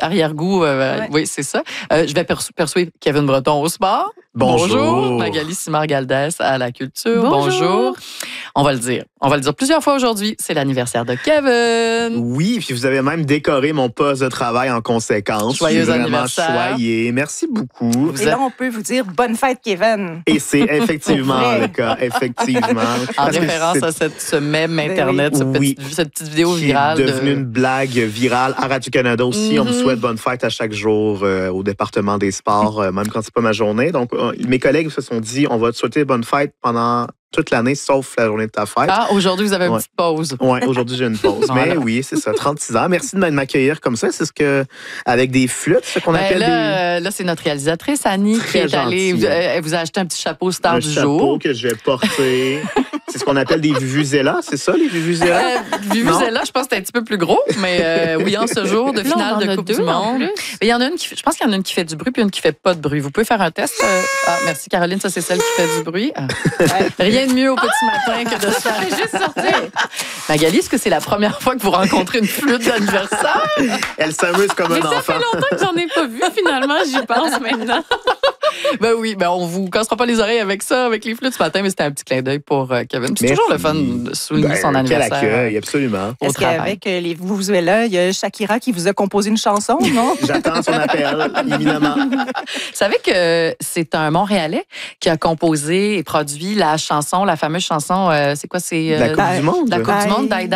arrière-goût. Oui, c'est ça. Je vais persuader Kevin Breton au sport. Bonjour. Magali Simard-Galdès à la culture. Bonjour. On va le dire. On va le dire plusieurs fois aujourd'hui. C'est l'anniversaire de Kevin. Oui, puis vous avez même décoré mon poste de travail en conséquence. Joyeux vraiment anniversaire. Choyé. Merci beaucoup. Et là, on peut vous dire bonne fête, Kevin. Et c'est effectivement le cas. Effectivement. En référence à ce mème Internet, cette petite vidéo virale. Qui est devenue une blague virale à Radio-Canada aussi. On me souhaite bonne fête à chaque jour au département des sports, même quand c'est pas ma journée. Donc, mes collègues se sont dit, on va te souhaiter bonne fête pendant toute l'année, sauf la journée de ta fête. Ah, aujourd'hui, vous avez une petite pause. Oui, aujourd'hui, j'ai une pause. Mais oui, c'est ça, 36 ans. Merci de m'accueillir comme ça. C'est ce que, avec des flûtes, ce qu'on appelle là, c'est notre réalisatrice, Annie, qui est allée. Elle vous a acheté un petit chapeau star du jour. Un chapeau que je vais porter. C'est ce qu'on appelle des vuvuzelas, c'est ça, les vuvuzelas? Vuvuzelas, je pense que c'est un petit peu plus gros, mais oui, en ce jour de finale de Coupe du Monde. Il y en a une je pense qu'il y en a une qui fait du bruit puis une qui fait pas de bruit. Vous pouvez faire un test. Merci Caroline, ça c'est celle qui fait du bruit. Rien de mieux au petit matin que de se faire juste sortir. Magali, est-ce que c'est la première fois que vous rencontrez une flûte d'anniversaire? Elle s'amuse comme un enfant. Ça fait longtemps que j'en ai pas vu, finalement, j'y pense maintenant. Ben oui, on vous cassera pas les oreilles avec ça, avec les flûtes ce matin, mais c'était un petit clin d'œil pour Kevin. C'est toujours le fun de souligner son anniversaire. Quel accueil, absolument. Est-ce qu'avec les vuvuzelas, il y a Shakira qui vous a composé une chanson, non? J'attends son appel, évidemment. Vous savez que c'est un Montréalais qui a composé et produit la fameuse chanson, c'est quoi? C'est la Coupe du Monde. La Coupe du Monde, Die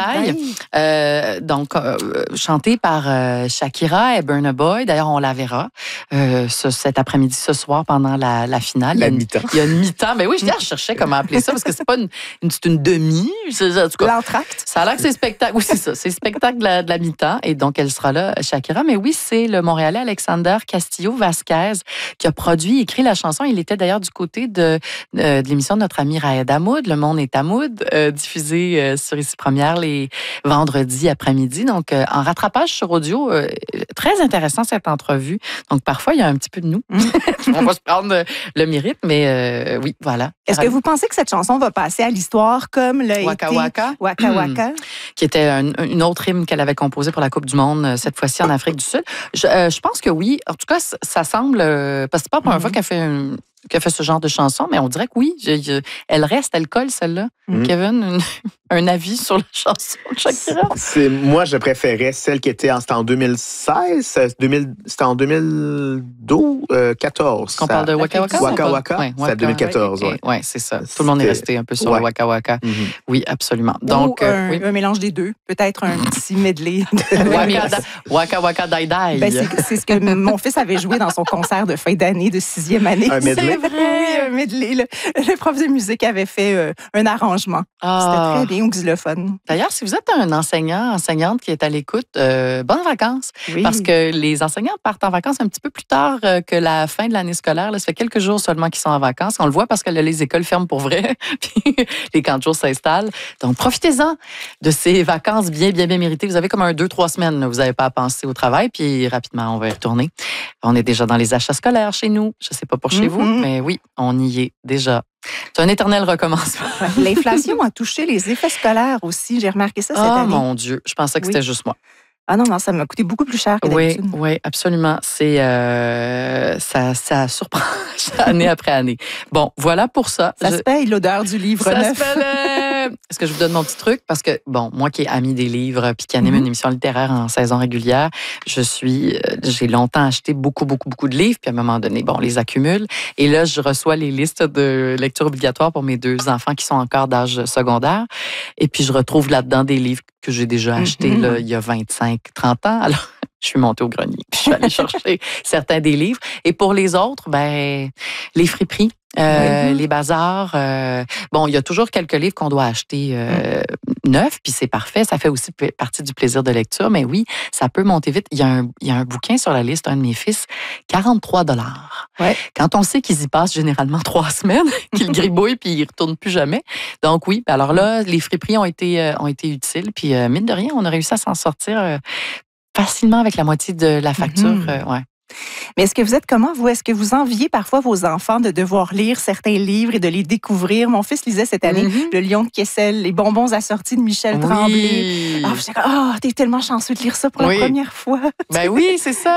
Die. Donc, chantée par Shakira et Burna Boy. D'ailleurs, on la verra cet après-midi, ce soir, pendant la finale. Mi-temps. Il y a une mi-temps. Mais oui, je cherchais comment appeler ça, parce que c'est pas c'est une demi. En tout cas, l'entracte. Ça a l'air que c'est spectacle. Oui, c'est ça. C'est spectacle de la mi-temps. Et donc, elle sera là, Shakira. Mais oui, c'est le Montréalais Alexander Castillo-Vasquez qui a produit et écrit la chanson. Il était d'ailleurs du côté de l'émission de notre ami Raed Hamoud, Le Monde est Hamoud, diffusée sur Ici Première les vendredis après-midi. Donc, en rattrapage sur audio, très intéressant cette entrevue. Donc, parfois, il y a un petit peu de nous. On va se prendre le mérite, mais oui, voilà. Est-ce que vous pensez que cette chanson va passer à l'histoire comme le Waka Waka? Waka Waka. Qui était une autre hymne qu'elle avait composée pour la Coupe du Monde, cette fois-ci en Afrique du Sud. Je pense que oui. En tout cas, ça semble... parce que c'est pas la première fois qu'elle fait ce genre de chanson, mais on dirait que oui, elle colle celle-là. Kevin, un avis sur la chanson de Shakira? Moi, je préférais celle qui était en 2016, c'était en 2012, 14. On parle de Waka Waka? Waka Waka, c'est 2014. Oui, c'est ça. Tout le monde est resté un peu sur le Waka Waka. Oui, absolument. Donc, un mélange des deux, peut-être un petit medley. Waka Waka Die Die. C'est ce que mon fils avait joué dans son concert de fin d'année, de 6e année. Un medley? C'est vrai, oui, un medley. Le prof de musique avait fait un arrangement. C'était très bien au xylophone. D'ailleurs, si vous êtes un enseignante qui est à l'écoute, bonnes vacances. Oui. Parce que les enseignants partent en vacances un petit peu plus tard que la fin de l'année scolaire. Là, ça fait quelques jours seulement qu'ils sont en vacances. On le voit parce que là, les écoles ferment pour vrai. Puis les camps de jour s'installent. Donc, profitez-en de ces vacances bien méritées. Vous avez comme 2-3 semaines. Là. Vous n'avez pas à penser au travail. Puis rapidement, on va y retourner. On est déjà dans les achats scolaires chez nous. Je ne sais pas pour chez vous, mais oui, on y est déjà. C'est un éternel recommencement. L'inflation a touché les effets scolaires aussi. J'ai remarqué ça cette année. Oh mon Dieu, je pensais que c'était juste moi. Ah non, ça m'a coûté beaucoup plus cher que d'habitude. Oui, absolument. C'est ça surprend année après année. Bon, voilà pour ça. Ça se paye l'odeur du livre neuf. Est-ce que je vous donne mon petit truc? Parce que, bon, moi qui est amie des livres puis qui anime une émission littéraire en saison régulière, j'ai longtemps acheté beaucoup de livres, puis à un moment donné, on les accumule. Et là, je reçois les listes de lecture obligatoire pour mes 2 enfants qui sont encore d'âge secondaire. Et puis, je retrouve là-dedans des livres que j'ai déjà achetés là, il y a 25-30 ans. Alors, je suis montée au grenier. Puis je suis allée chercher certains des livres. Et pour les autres, les friperies. Les bazars. Il y a toujours quelques livres qu'on doit acheter neufs, puis c'est parfait. Ça fait aussi partie du plaisir de lecture. Mais oui, ça peut monter vite. Il y a un bouquin sur la liste, un de mes fils, 43 $. Ouais. Quand on sait qu'ils y passent généralement 3 semaines, qu'ils gribouillent, puis ils ne retournent plus jamais. Donc oui, alors là, les friperies ont été utiles. Puis mine de rien, on a réussi à s'en sortir facilement avec la moitié de la facture. Ouais. Mais est-ce que vous êtes comment, vous? Est-ce que vous enviez parfois vos enfants de devoir lire certains livres et de les découvrir? Mon fils lisait cette année Le Lion de Kessel, Les bonbons assortis de Michel Tremblay. Ah, j'étais comme, t'es tellement chanceux de lire ça pour la première fois. Ben oui, c'est ça.